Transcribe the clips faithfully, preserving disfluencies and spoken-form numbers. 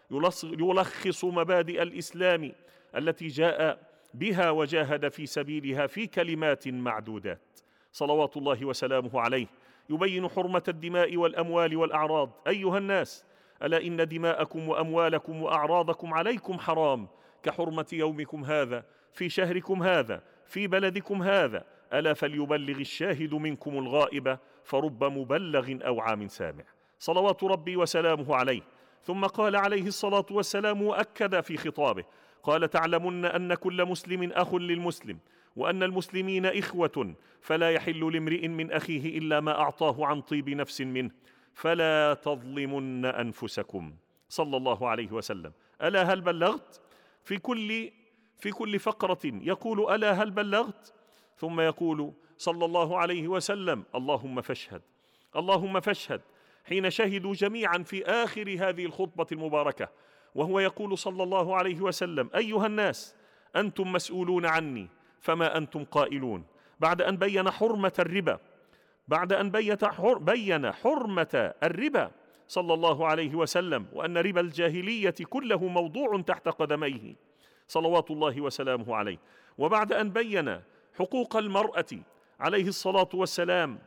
يلخص مبادئ الإسلام التي جاء بها وجاهد في سبيلها في كلمات معدودات صلوات الله وسلامه عليه، يبين حرمة الدماء والأموال والأعراض. أيها الناس، ألا إن دماءكم وأموالكم وأعراضكم عليكم حرام كحرمة يومكم هذا في شهركم هذا في بلدكم هذا، ألا فليبلغ الشاهد منكم الغائب فرب مبلغ أو عام سامع صلوات ربي وسلامه عليه. ثم قال عليه الصلاة والسلام وأكد في خطابه، قال: تعلمن أن كل مسلم أخ للمسلم، وأن المسلمين إخوة، فلا يحل لامرئ من أخيه إلا ما أعطاه عن طيب نفس منه، فلا تظلمن أنفسكم صلى الله عليه وسلم. ألا هل بلغت؟ في كل في كل فقرة يقول: ألا هل بلغت؟ ثم يقول صلى الله عليه وسلم: اللهم فاشهد، اللهم فاشهد، حين شهدوا جميعا في آخر هذه الخطبة المباركة، وهو يقول صلى الله عليه وسلم: أيها الناس، أنتم مسؤولون عني فما أنتم قائلون. بعد أن بين حرمة الربا بعد أن بين حرمة الربا صلى الله عليه وسلم، وأن ربا الجاهلية كله موضوع تحت قدميه صلوات الله وسلامه عليه، وبعد أن بين حقوق المرأة عليه الصلاة والسلام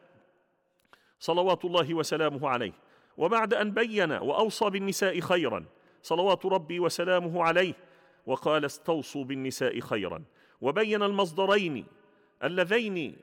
صلوات الله وسلامه عليه، وبعد أن بين وأوصى بالنساء خيرا صلوات ربي وسلامه عليه، وقال: استوصوا بالنساء خيرا، وبين المصدرين اللذين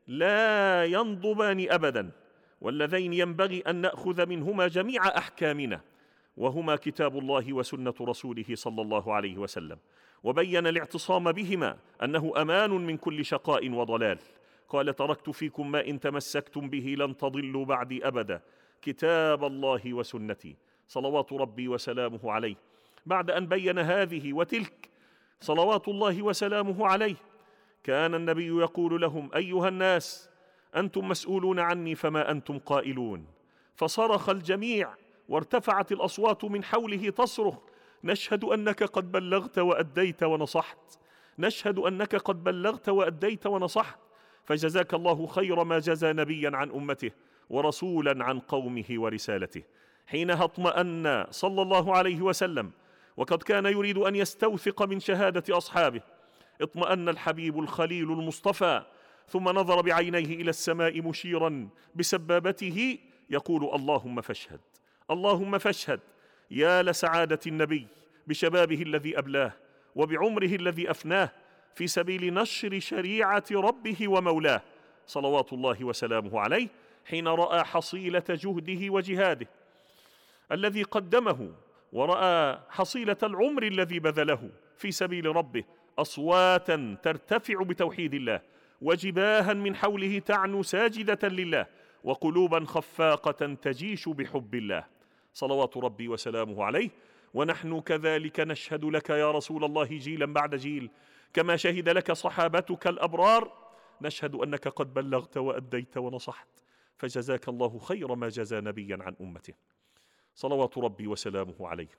لا ينضبان أبدا، واللذين ينبغي أن نأخذ منهما جميع أحكامنا، وهما كتاب الله وسنة رسوله صلى الله عليه وسلم، وبين الاعتصام بهما أنه أمان من كل شقاء وضلال. قال: تركت فيكم ما إن تمسكتم به لن تضلوا بعدي أبدا، كتاب الله وسنتي صلوات ربي وسلامه عليه. بعد أن بين هذه وتلك صلوات الله وسلامه عليه، كان النبي يقول لهم: أيها الناس، أنتم مسؤولون عني فما أنتم قائلون. فصرخ الجميع وارتفعت الأصوات من حوله تصرخ: نشهد أنك قد بلغت وأديت ونصحت، نشهد أنك قد بلغت وأديت ونصحت، فجزاك الله خير ما جزى نبيا عن أمته ورسولا عن قومه ورسالته. حينها اطمأن صلى الله عليه وسلم، وقد كان يريد أن يستوثق من شهادة أصحابه، اطمأن الحبيب الخليل المصطفى، ثم نظر بعينيه إلى السماء مشيرا بسبابته يقول: اللهم فاشهد، اللهم فاشهد. يا لسعادة النبي بشبابه الذي أبلاه وبعمره الذي أفناه في سبيل نشر شريعة ربه ومولاه صلوات الله وسلامه عليه، حين رأى حصيلة جهده وجهاده الذي قدمه، ورأى حصيلة العمر الذي بذله في سبيل ربه، أصواتا ترتفع بتوحيد الله، وجباها من حوله تعنو ساجدة لله، وقلوبا خفاقة تجيش بحب الله صلوات ربي وسلامه عليه. ونحن كذلك نشهد لك يا رسول الله جيلا بعد جيل، كما شهد لك صحابتك الأبرار، نشهد أنك قد بلغت وأديت ونصحت، فجزاك الله خير ما جزى نبيا عن أمته صلوات ربي وسلامه عليه.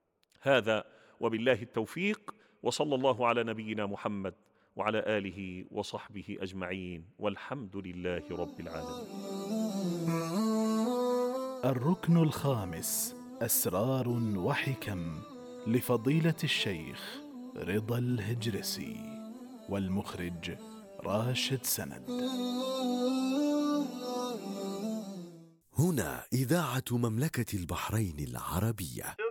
هذا وبالله التوفيق، وصلى الله على نبينا محمد وعلى آله وصحبه أجمعين، والحمد لله رب العالمين. الركن الخامس: أسرار وحكم، لفضيلة الشيخ رضا الهجرسي، والمخرج راشد سند. هنا إذاعة مملكة البحرين العربية.